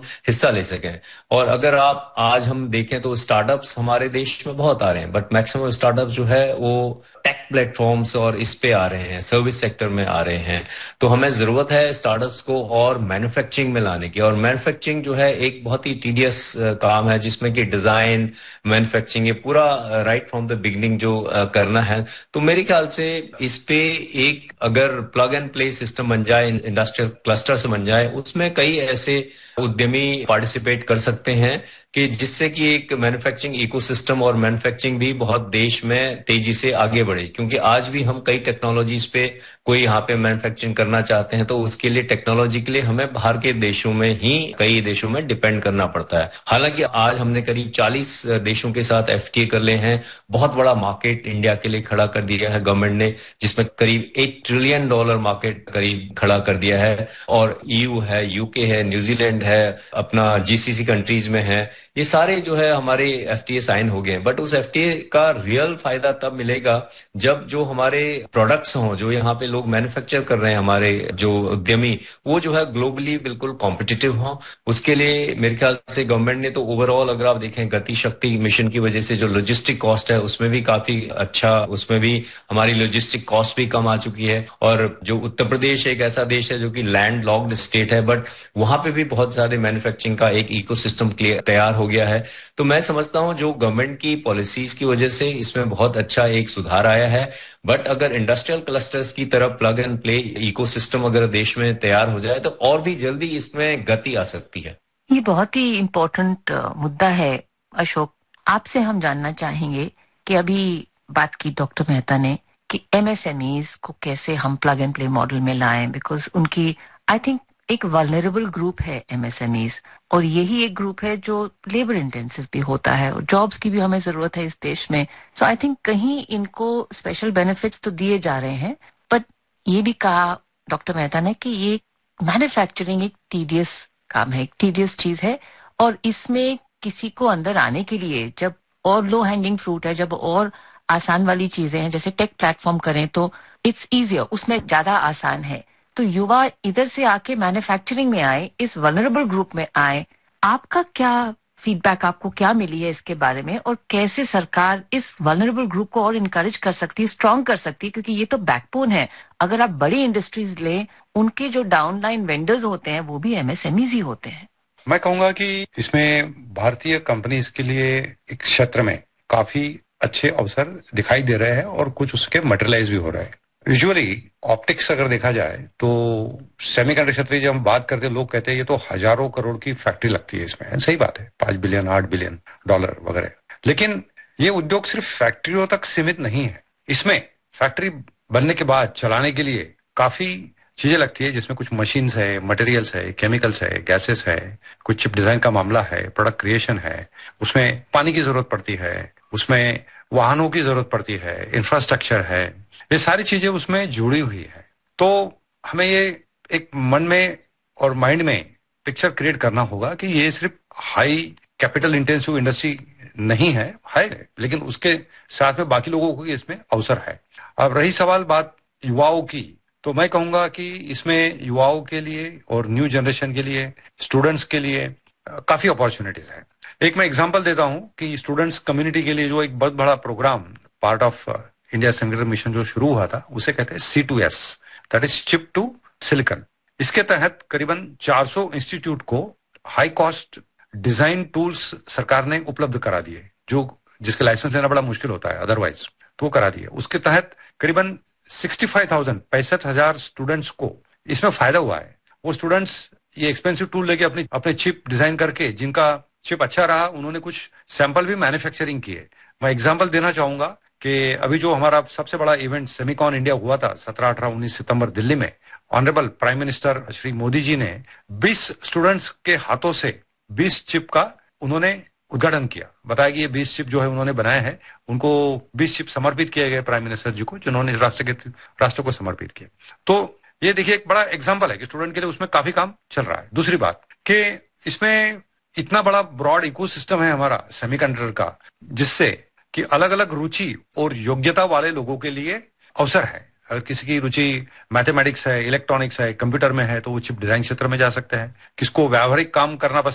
हिस्सा ले सकें। और अगर आप आज हम देखें तो स्टार्टअप्स हमारे देश में बहुत आ रहे हैं, बट मैक्सिमम स्टार्टअप्स जो है वो टेक प्लेटफॉर्म्स और इस पे आ रहे हैं, सर्विस सेक्टर में आ रहे हैं। तो हमें जरूरत है स्टार्टअप्स को और मैन्युफैक्चरिंग में लाने की। और मैन्युफैक्चरिंग जो है एक बहुत ही टीडियस काम है, जिसमें कि डिजाइन, मैन्युफैक्चरिंग, ये पूरा राइट फ्रॉम द बिगिनिंग जो करना है। तो मेरे ख्याल से इस पे एक अगर प्लग एंड प्ले सिस्टम बन जाए, इंडस्ट्रियल क्लस्टर से बन जाए, उसमें कई ऐसे उद्यमी पार्टिसिपेट कर सकते हैं कि जिससे कि एक मैन्युफैक्चरिंग इकोसिस्टम और मैन्युफैक्चरिंग भी बहुत देश में तेजी से आगे बढ़े। क्योंकि आज भी हम कई टेक्नोलॉजीज पे, कोई यहाँ पे मैन्युफैक्चरिंग करना चाहते हैं तो उसके लिए टेक्नोलॉजी के लिए हमें बाहर के देशों में ही, कई देशों में डिपेंड करना पड़ता है। हालांकि आज हमने करीब 40 देशों के साथ एफटीए कर ले हैं। बहुत बड़ा मार्केट इंडिया के लिए खड़ा कर दिया है गवर्नमेंट ने, जिसमें करीब $1 ट्रिलियन मार्केट करीब खड़ा कर दिया है। और ईयू है, यूके है, न्यूजीलैंड है, अपना जीसीसी कंट्रीज में है, ये सारे जो है हमारे एफटीए साइन हो गए हैं। बट उस एफटीए का रियल फायदा तब मिलेगा जब जो हमारे प्रोडक्ट्स हों, जो यहाँ पे लोग मैन्युफैक्चर कर रहे हैं, हमारे जो उद्यमी, वो जो है ग्लोबली बिल्कुल कॉम्पिटिटिव हों। उसके लिए मेरे ख्याल से गवर्नमेंट ने तो ओवरऑल अगर आप देखें गति शक्ति मिशन की वजह से जो लॉजिस्टिक कॉस्ट है उसमें भी काफी अच्छा, उसमें भी हमारी लॉजिस्टिक कॉस्ट भी कम आ चुकी है। और जो उत्तर प्रदेश एक ऐसा देश है जो कि लैंड लॉक्ड स्टेट है, बट वहां पे भी बहुत सारे मैन्युफैक्चरिंग का एक इकोसिस्टम तैयार हो गया है। तो मैं समझता हूं जो गवर्नमेंट की पॉलिसीज की वजह से इसमें बहुत अच्छा एक सुधार आया है। बट अगर इंडस्ट्रियल क्लस्टर्स की तरफ प्लग एंड प्ले इकोसिस्टम अगर देश में तैयार हो जाए तो और भी जल्दी इसमें गति आ सकती है। ये बहुत ही इम्पोर्टेंट मुद्दा है अशोक। आपसे हम जानना चाहेंगे कि अभी बात की डॉक्टर मेहता ने कि एमएसएमईज को कैसे हम प्लग एंड प्ले मॉडल में लाएं, बिकॉज उनकी आई थिंक एक वल्नरेबल ग्रुप है एमएसएमईज, और यही एक ग्रुप है जो लेबर इंटेंसिव भी होता है और जॉब्स की भी हमें जरूरत है इस देश में। सो आई थिंक कहीं इनको स्पेशल बेनिफिट्स तो दिए जा रहे हैं, बट ये भी कहा डॉक्टर मेहता ने कि ये मैन्युफैक्चरिंग एक टीडियस काम है, एक टीडियस चीज है, और इसमें किसी को अंदर आने के लिए जब और लो हैंगिंग फ्रूट है, जब और आसान वाली चीजें हैं, जैसे टेक प्लेटफॉर्म करें तो इट्स इजियर, उसमें ज्यादा आसान है। तो युवा इधर से आके मैन्युफैक्चरिंग में आए, इस वल्नरेबल ग्रुप में आए। आपका क्या फीडबैक, आपको क्या मिली है इसके बारे में, और कैसे सरकार इस वल्नरेबल ग्रुप को और इनकरेज कर सकती है, स्ट्रांग कर सकती है, क्योंकि ये तो बैकबोन है। अगर आप बड़ी इंडस्ट्रीज लें, उनके जो डाउनलाइन वेंडर्स होते हैं वो भी एमएसएमईज ही होते हैं। मैं कहूंगा कि इसमें भारतीय कंपनीज के लिए एक क्षेत्र में काफी अच्छे अवसर दिखाई दे रहे हैं और कुछ उसके मटेरियलाइज भी हो रहे हैं। यूजुअली ऑप्टिक्स अगर देखा जाए तो सेमीकंडक्टर क्षेत्र की जब हम बात करते हैं, लोग कहते हैं ये तो हजारों करोड़ की फैक्ट्री लगती है इसमें। सही बात है, 5 बिलियन 8 बिलियन डॉलर वगैरह। लेकिन ये उद्योग सिर्फ फैक्ट्रियों तक सीमित नहीं है। इसमें फैक्ट्री बनने के बाद चलाने के लिए काफी चीजें लगती है, जिसमें कुछ मशीन्स है, मटेरियल्स है, केमिकल्स है, गैसेस है, कुछ चिप डिजाइन का मामला है, प्रोडक्ट क्रिएशन है, उसमें पानी की जरूरत पड़ती है, उसमें वाहनों की जरूरत पड़ती है, इंफ्रास्ट्रक्चर है, ये सारी चीजें उसमें जुड़ी हुई है। तो हमें ये एक मन में और माइंड में पिक्चर क्रिएट करना होगा कि ये सिर्फ हाई कैपिटल इंटेंसिव इंडस्ट्री नहीं है, लेकिन उसके साथ में बाकी लोगों को भी इसमें अवसर है। अब रही सवाल बात युवाओं की, तो मैं कहूंगा कि इसमें युवाओं के लिए और न्यू जनरेशन के लिए, स्टूडेंट्स के लिए काफी अपॉर्चुनिटीज है। एक मैं एग्जांपल देता हूं कि स्टूडेंट्स कम्युनिटी के लिए जो एक बहुत बड़ा programme part of India semiconductor mission जो शुरू हुआ था, उसे कहते हैं C2S, that is chip to silicon. इसके तहत करीबन 400 इंस्टीट्यूट को हाई कॉस्ट डिजाइन टूल्स सरकार ने उपलब्ध करा दिए, जो जिसके लाइसेंस लेना बड़ा मुश्किल होता है अदरवाइज, तो वो करा दिए। उसके तहत करीबन 65,000 स्टूडेंट्स को इसमें फायदा हुआ है। वो स्टूडेंट्स ये एक्सपेंसिव टूल लेके अपने चिप डिजाइन करके, जिनका चिप अच्छा रहा, उन्होंने कुछ सैंपल भी मैन्युफैक्चरिंग किए। मैं एग्जांपल देना चाहूंगा कि अभी जो हमारा सबसे बड़ा इवेंट सेमिकॉन इंडिया हुआ था 17, 18, 19 सितंबर दिल्ली में, honourable prime minister Shri Modi ji ने 20 स्टूडेंट्स के हाथों से 20 चिप का उन्होंने उद्घाटन किया। बताया कि ये 20 चिप जो है उन्होंने बनाए हैं, उनको 20 चिप समर्पित किए गए प्राइम मिनिस्टर जी को, जिन्होंने राष्ट्र को समर्पित किए। तो ये देखिए एक बड़ा एग्जांपल है कि स्टूडेंट के लिए उसमें काफी काम चल रहा है। दूसरी बात कि इसमें इतना बड़ा ब्रॉड इकोसिस्टम है हमारा सेमीकंडक्टर का, जिससे कि अलग अलग रुचि और योग्यता वाले लोगों के लिए अवसर है। अगर किसी की रुचि मैथमेटिक्स है, इलेक्ट्रॉनिक्स है, कंप्यूटर में है, तो वो चिप डिजाइन क्षेत्र में जा सकते हैं। किसको व्यावहारिक काम करना